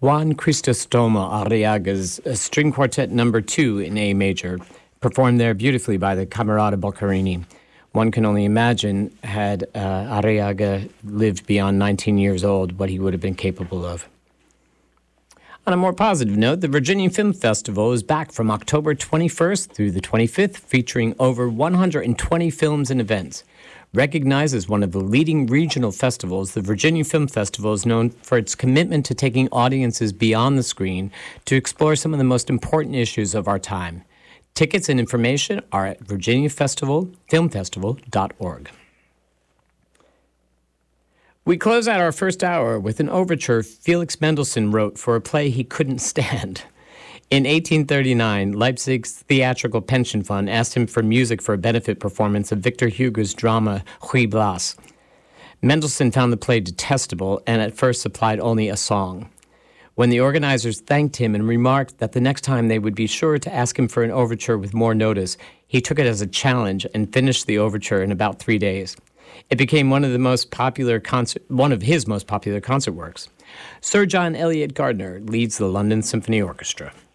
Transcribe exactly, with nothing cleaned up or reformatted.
Juan Crisostomo Arriaga's uh, String Quartet Number Two in A major, performed there beautifully by the Camerata Boccherini. One can only imagine, had uh, Arriaga lived beyond nineteen years old, what he would have been capable of. On a more positive note, the Virginia Film Festival is back from October twenty-first through the twenty-fifth, featuring over one hundred twenty films and events. Recognized as one of the leading regional festivals, the Virginia Film Festival is known for its commitment to taking audiences beyond the screen to explore some of the most important issues of our time. Tickets and information are at virginia festival film festival dot org. We close out our first hour with an overture Felix Mendelssohn wrote for a play he couldn't stand. In eighteen thirty-nine, Leipzig's Theatrical Pension Fund asked him for music for a benefit performance of Victor Hugo's drama Ruy Blas. Mendelssohn found the play detestable and at first supplied only a song. When the organizers thanked him and remarked that the next time they would be sure to ask him for an overture with more notice, he took it as a challenge and finished the overture in about three days. It became one of the most popular concert, one of his most popular concert works. Sir John Eliot Gardiner leads the London Symphony Orchestra.